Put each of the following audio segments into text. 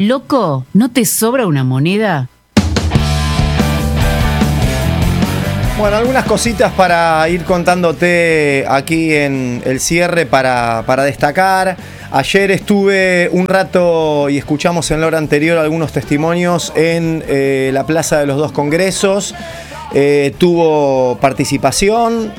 Loco, ¿no te sobra una moneda? Bueno, algunas cositas para ir contándote aquí en el cierre para destacar. Ayer estuve un rato y escuchamos en la hora anterior algunos testimonios en la Plaza de los Dos Congresos. Tuvo participación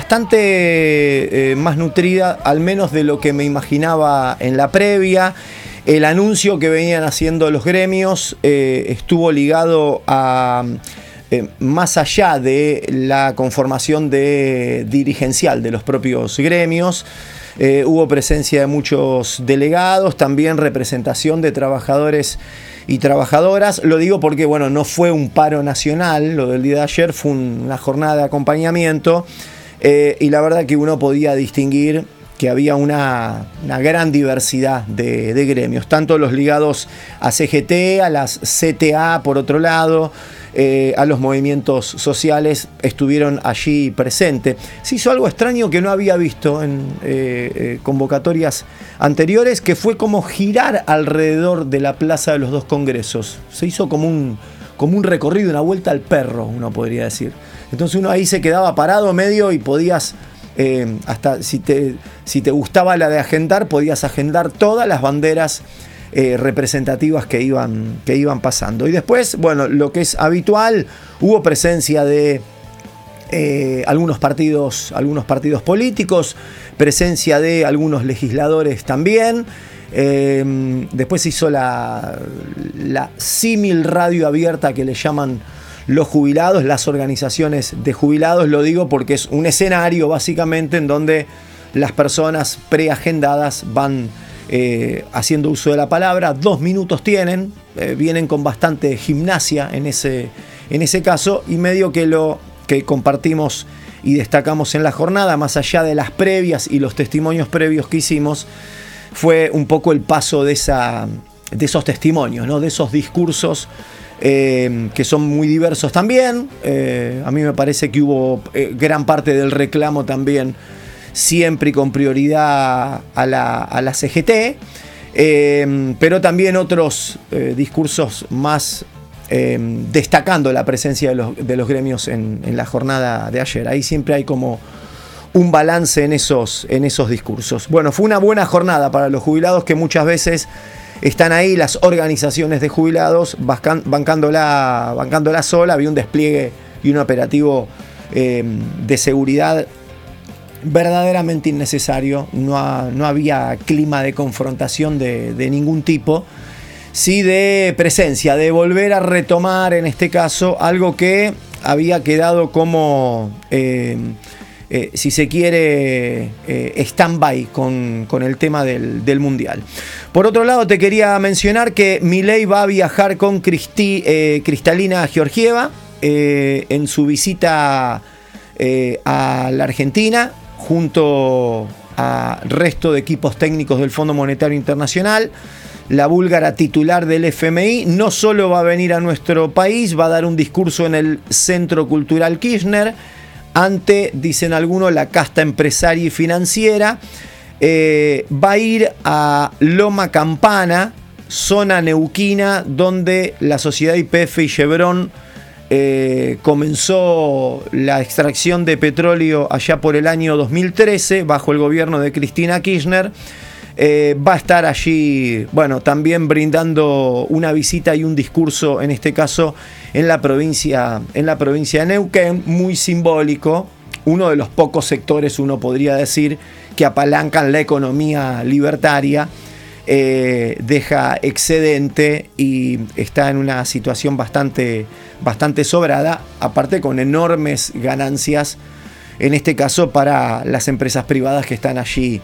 bastante más nutrida, al menos de lo que me imaginaba en la previa. El anuncio que venían haciendo los gremios estuvo ligado a... más allá de la conformación dirigencial de los propios gremios, hubo presencia de muchos delegados, también representación de trabajadores y trabajadoras. Lo digo porque, bueno, no fue un paro nacional, lo del día de ayer fue una jornada de acompañamiento, y la verdad que uno podía distinguir que había una gran diversidad de gremios, tanto los ligados a CGT, a las CTA por otro lado, a los movimientos sociales estuvieron allí presentes. Se hizo algo extraño que no había visto en convocatorias anteriores, que fue como girar alrededor de la Plaza de los Dos Congresos. Se hizo como un recorrido, una vuelta al perro, uno podría decir. Entonces uno ahí se quedaba parado medio y podías... hasta si te gustaba la de agendar, podías agendar todas las banderas representativas que iban pasando. Y después, bueno, lo que es habitual, hubo presencia de algunos partidos políticos, presencia de algunos legisladores también. Después hizo la símil radio abierta que le llaman los jubilados, las organizaciones de jubilados. Lo digo porque es un escenario básicamente en donde las personas preagendadas van haciendo uso de la palabra. 2 minutos tienen, vienen con bastante gimnasia en ese caso, y medio que lo que compartimos y destacamos en la jornada, más allá de las previas y los testimonios previos que hicimos, fue un poco el paso de esos testimonios, ¿no? De esos discursos que son muy diversos también. A mí me parece que hubo gran parte del reclamo también siempre y con prioridad a la CGT, pero también otros discursos más destacando la presencia de los gremios en la jornada de ayer. Ahí siempre hay como un balance en esos discursos. Bueno, fue una buena jornada para los jubilados, que muchas veces están ahí las organizaciones de jubilados bancándola sola. Había un despliegue y un operativo de seguridad verdaderamente innecesario. No había clima de confrontación de ningún tipo, sí de presencia, de volver a retomar en este caso algo que había quedado como si se quiere stand-by con el tema del Mundial. Por otro lado, te quería mencionar que Milei va a viajar con Kristalina Georgieva en su visita a la Argentina, junto a resto de equipos técnicos del Fondo Monetario Internacional. La búlgara titular del FMI no solo va a venir a nuestro país, va a dar un discurso en el Centro Cultural Kirchner ante, dicen algunos, la casta empresaria y financiera. Va a ir a Loma Campana, zona neuquina, donde la sociedad YPF y Chevron comenzó la extracción de petróleo allá por el año 2013 bajo el gobierno de Cristina Kirchner. Va a estar allí, bueno, también brindando una visita y un discurso, en este caso en la provincia de Neuquén, muy simbólico, uno de los pocos sectores, uno podría decir, que apalancan la economía libertaria. Deja excedente y está en una situación bastante sobrada, aparte con enormes ganancias, en este caso para las empresas privadas que están allí,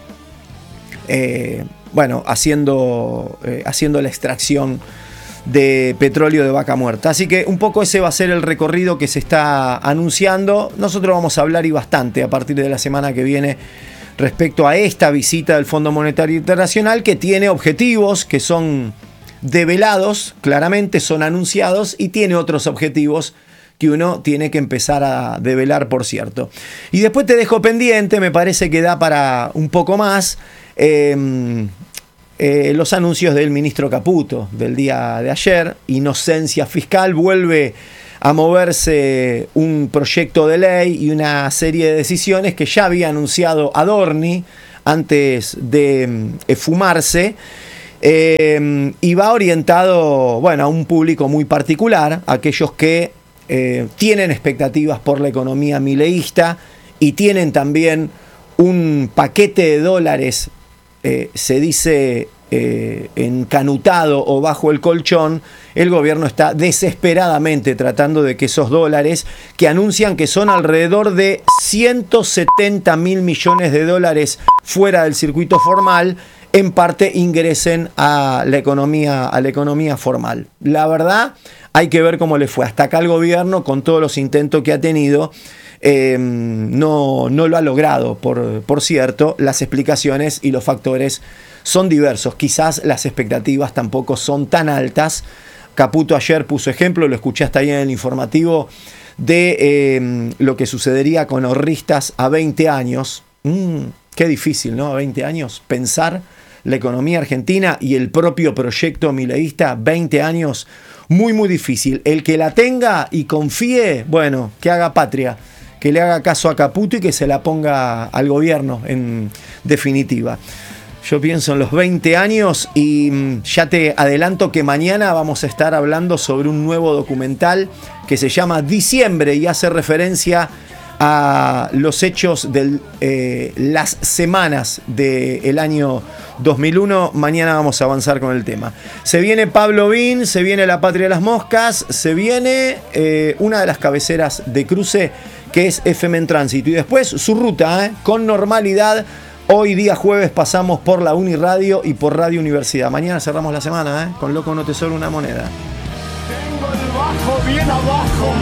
haciendo la extracción de petróleo de vaca muerta. Así que un poco ese va a ser el recorrido que se está anunciando. Nosotros vamos a hablar y bastante a partir de la semana que viene respecto a esta visita del Fondo Monetario Internacional, que tiene objetivos que son develados, claramente son anunciados, y tiene otros objetivos que uno tiene que empezar a develar, por cierto. Y después te dejo pendiente, me parece que da para un poco más, los anuncios del ministro Caputo del día de ayer. Inocencia fiscal, vuelve a moverse un proyecto de ley y una serie de decisiones que ya había anunciado Adorni antes de fumarse, y va orientado, bueno, a un público muy particular, aquellos que tienen expectativas por la economía mileísta y tienen también un paquete de dólares, se dice, encanutado o bajo el colchón. El gobierno está desesperadamente tratando de que esos dólares, que anuncian que son alrededor de 170 mil millones de dólares fuera del circuito formal, en parte ingresen a la economía formal. La verdad, hay que ver cómo le fue. Hasta acá el gobierno, con todos los intentos que ha tenido, no lo ha logrado. Por cierto, las explicaciones y los factores son diversos. Quizás las expectativas tampoco son tan altas. Caputo ayer puso ejemplo, lo escuché hasta ahí en el informativo, de lo que sucedería con ahorristas a 20 años. Qué difícil, ¿no? A 20 años pensar la economía argentina y el propio proyecto mileísta, 20 años, muy muy difícil. El que la tenga y confíe, bueno, que haga patria, que le haga caso a Caputo y que se la ponga al gobierno en definitiva. Yo pienso en los 20 años y ya te adelanto que mañana vamos a estar hablando sobre un nuevo documental que se llama Diciembre y hace referencia a los hechos de las semanas del año 2001. Mañana vamos a avanzar con el tema. Se viene Pablo Bin, se viene La Patria de las Moscas, se viene una de las cabeceras de cruce que es FM en Tránsito y después su ruta, con normalidad. Hoy día jueves pasamos por la Uniradio y por Radio Universidad. Mañana cerramos la semana con Loco No Te Sobra Una Moneda. Tengo el bajo bien abajo.